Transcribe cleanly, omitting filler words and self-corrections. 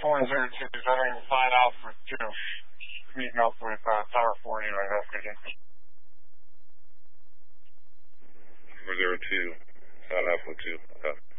402, having flight Alpha 2, meeting up with Tower 40 right now, speaking. 402, South Alpha 2, okay.